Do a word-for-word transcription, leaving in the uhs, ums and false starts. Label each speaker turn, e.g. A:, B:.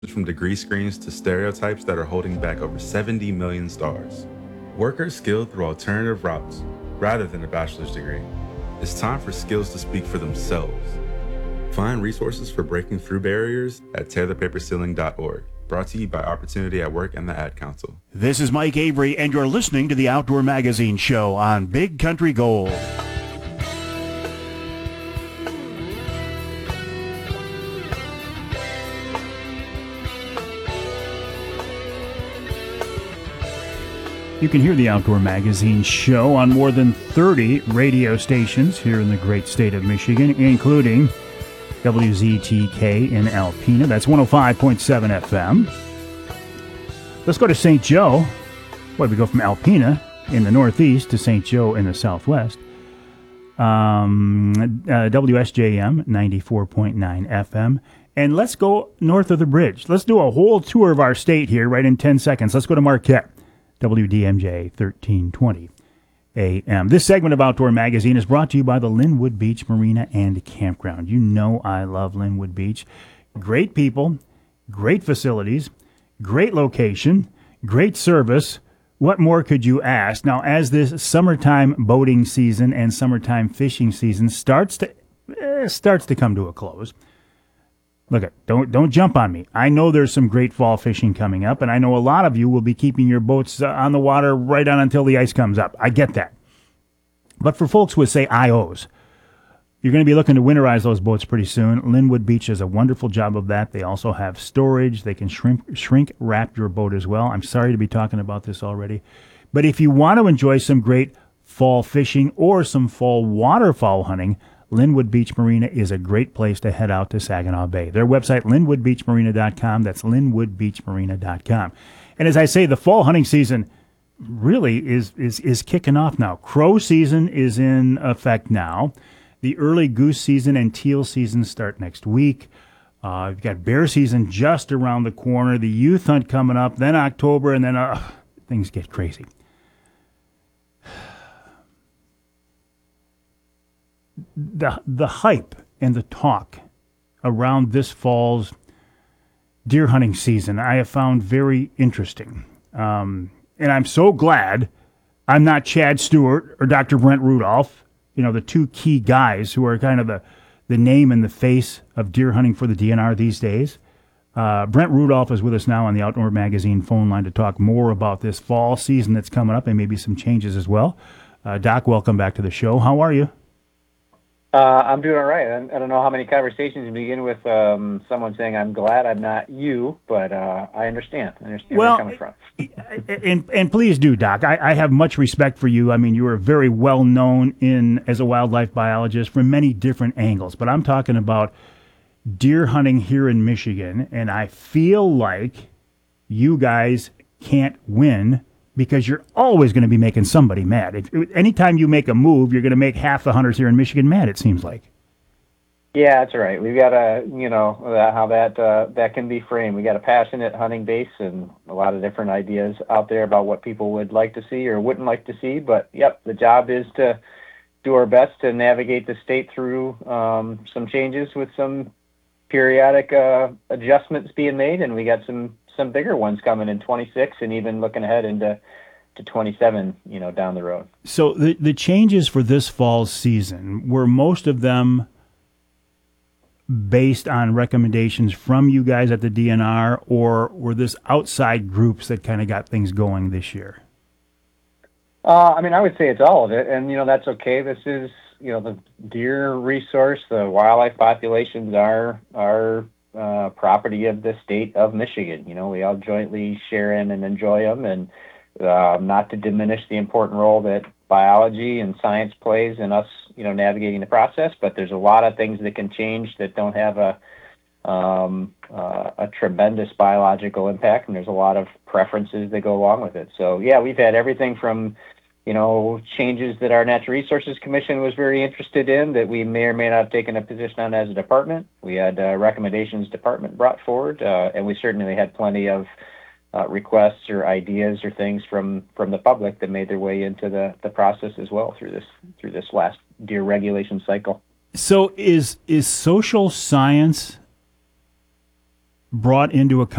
A: from degree screens to stereotypes that are holding back over seventy million stars. Work are skilled through alternative routes rather than a bachelor's degree. It's time for skills to speak for themselves. Find resources for breaking through barriers at tear the paper ceiling dot org. Brought to you by Opportunity at Work and the Ad Council.
B: This is Mike Avery, and you're listening to the Outdoor Magazine Show on Big Country Gold. You can hear the Outdoor Magazine Show on more than thirty radio stations here in the great state of Michigan, including W Z T K in Alpena. That's one oh five point seven F M. Let's go to Saint Joe. Well, we go from Alpena in the northeast to Saint Joe in the southwest. Um, uh, W S J M ninety-four point nine F M. And let's go north of the bridge. Let's do a whole tour of our state here right in ten seconds. Let's go to Marquette. W D M J thirteen twenty A M. This segment of Outdoor Magazine is brought to you by the Linwood Beach Marina and Campground. You know I love Linwood Beach. Great people, great facilities, great location, great service. What more could you ask? Now, as this summertime boating season and summertime fishing season starts to eh, starts to come to a close, look, at don't don't jump on me. I know there's some great fall fishing coming up, and I know a lot of you will be keeping your boats uh, on the water right on until the ice comes up. I get that. But for folks with, say, I Os, you're going to be looking to winterize those boats pretty soon. Linwood Beach does a wonderful job of that. They also have storage. They can shrink, shrink wrap your boat as well. I'm sorry to be talking about this already. But if you want to enjoy some great fall fishing or some fall waterfowl hunting, Linwood Beach Marina is a great place to head out to Saginaw Bay. Their website, linwood beach marina dot com. That's linwood beach marina dot com. And as I say, the fall hunting season really is, is, is kicking off now. Crow season is in effect now. The early goose season and teal season start next week. Uh, you've got bear season just around the corner. The youth hunt coming up, then October, and then uh, things get crazy. The the hype and the talk around this fall's deer hunting season I have found very interesting. Um, and I'm so glad I'm not Chad Stewart or Doctor Brent Rudolph, you know, the two key guys who are kind of the, the name and the face of deer hunting for the D N R these days. Uh, Brent Rudolph is with us now on the Outdoor Magazine phone line to talk more about this fall season that's coming up and maybe some changes as well. Uh, Doc, welcome back to the show. How are you?
C: Uh, I'm doing all right. I, I don't know how many conversations you begin with um, someone saying, I'm glad I'm not you, but uh, I understand. I understand
B: well,
C: where you're coming
B: from. And, and please do, Doc. I, I have much respect for you. I mean, you are very well known in as a wildlife biologist from many different angles, but I'm talking about deer hunting here in Michigan, and I feel like you guys can't win because you're always going to be making somebody mad. If, anytime you make a move, you're going to make half the hunters here in Michigan mad, it seems like.
C: Yeah, that's right. We've got a, you know, uh, how that uh, that can be framed. We got a passionate hunting base and a lot of different ideas out there about what people would like to see or wouldn't like to see. But, yep, the job is to do our best to navigate the state through um, some changes with some periodic uh, adjustments being made, and we got some some bigger ones coming in twenty-six and even looking ahead into to twenty-seven, you know, down the road.
B: So the the changes for this fall season, were most of them based on recommendations from you guys at the D N R, or were this outside groups that kind of got things going this year?
C: Uh, I mean, I would say it's all of it, and, you know, that's okay. This is, you know, the deer resource, the wildlife populations are are Uh, property of the state of Michigan. You know, we all jointly share in and enjoy them, and uh, not to diminish the important role that biology and science plays in us, you know, navigating the process, but there's a lot of things that can change that don't have a um, uh, a tremendous biological impact, and there's a lot of preferences that go along with it. So, yeah, we've had everything from, you know, changes that our Natural Resources Commission was very interested in that we may or may not have taken a position on as a department. We had uh, recommendations department brought forward, uh, and we certainly had plenty of uh, requests or ideas or things from, from the public that made their way into the, the process as well through this through this last deer regulation cycle.
B: So is is social science brought into account